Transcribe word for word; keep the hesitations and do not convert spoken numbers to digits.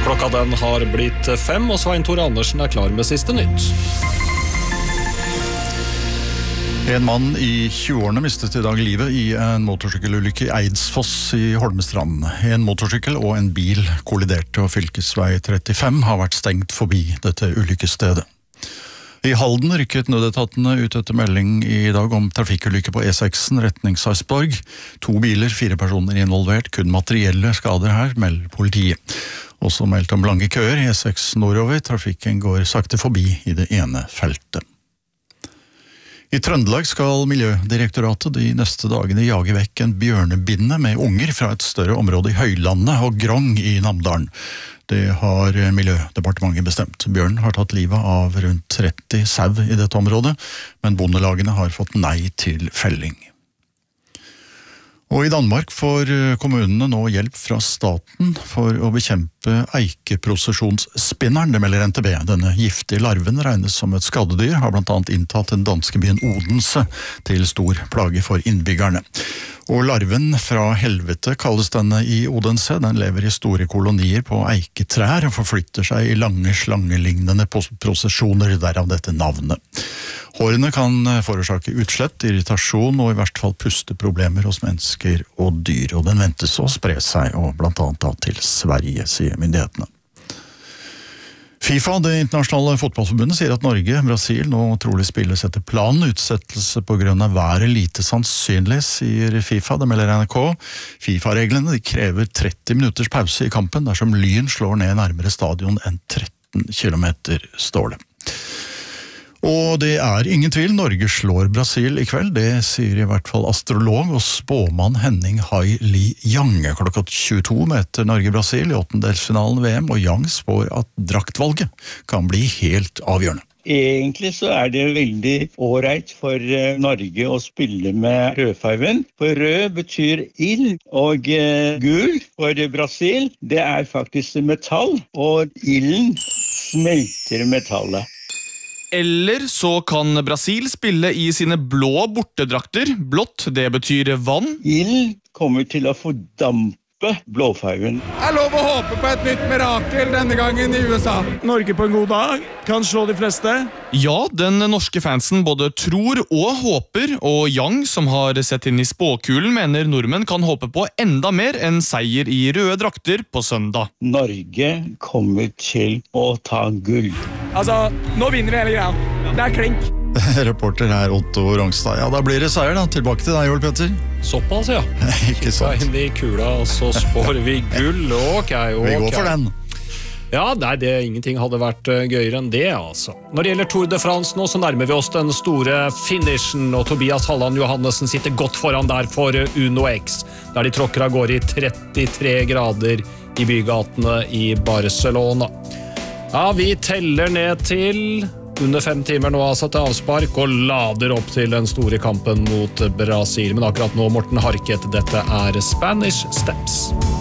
Klokka den har blitt fem, og Svein Tore Andersen er klar med siste nytt. En mann i tjueårene mistet i dag livet i en motorsykkelulykke i Eidsfoss i Holmestrand. En motorsykkel og en bil kolliderte, og fylkesvei trettifem har vært stengt forbi dette ulykkesstedet. I Halden rykket nødetatene ut etter melding i dag om trafikkulykke på E seks retning Sarpsborg. To biler, fire personer involvert, kun materielle skader her, melder politiet. Også meldt om lange køer i E seks nordover. Trafikken går sakte forbi i det ene feltet. I Trøndelag skal Miljødirektoratet de neste dagene jage vekk en bjørnebinne med unger fra et større område i Høylandet og Grong i Namdalen. Det har Miljødepartementet bestemt. Bjørnen har tatt livet av rundt tretti sau i dette området, men bondelagene har fått nei til felling. Og i Danmark får kommunene nå hjelp fra staten for å bekjempe eikeprosesjonsspinneren, det melder N T B. Denne giftige larven regnes som et skadedyr, har blant annet inntatt den danske byen Odense til stor plage for innbyggerne. Og larven fra helvete kalles denne i Odense. Den lever i store kolonier på eiketrær og forflytter seg i lange slangelignende prosesjoner, derav dette navnet. Hårene kan forårsake utslett, irritasjon og i hvert fall pusteproblemer hos mennesker og dyr, og den ventes å spre seg, og blant annet da til Sverige, sier myndighetene. FIFA, det internasjonale fotballforbundet, sier at Norge, Brasil, nå trolig spilles etter planen. Utsettelse på grunn av været lite sannsynlig, sier FIFA, det melder N R K. FIFA-reglene de krever tretti minutters pause i kampen dersom Lyn slår ned nærmere stadion enn tretten kilometer, står det. Og det er ingen tvil, Norge slår Brasil i kveld, det sier i hvert fall astrolog og spåmann Henning Hai Li Yang. Klokka tjueto møter Norge-Brasil i åttendelsfinalen V M, og Yang spår at draktvalget kan bli helt avgjørende. Egentlig så er det veldig ålreit for Norge å spille med rødfarven, for rød betyr ild, og gul for Brasil, det er faktisk metall, og ilden smelter metallet. Eller så kan Brasil spille i sine blå bortedrakter. Blått, det betyr vann. Ild kommer til å fordampe blåfarven. Det er lov å håpe på et nytt mirakel denne gangen i U S A. Norge på en god dag kan slå de fleste. Ja, den norske fansen både tror og håper, og Yang, som har sett inn i spåkulen, mener nordmenn kan håpe på enda mer enn seier i røde drakter på søndag. Norge kommer til å ta gull. Altså, nå vinner vi hele greia. Det er klink. Reporter her Otto Rongstad. Ja, da blir det seier da. Tilbake til deg, Joel Petter. Såpass, ja. Ikke sant. Inn i kula, og så spår vi gull. Ok, ok. Vi går for den. Ja, nei, det, ingenting hadde vært gøyere enn det, altså. Når det gjelder Tour de France nå, så nærmer vi oss den store finishen, og Tobias Halland Johannessen sitter godt foran der for Uno X, der de tråkker av gårde i trettitre grader i bygatene i Barcelona. Ja, vi teller ned til under fem timer nå, altså til avspark, og lader opp til den store kampen mot Brasil. Men akkurat nå, Morten Harket, dette er Spanish Steps.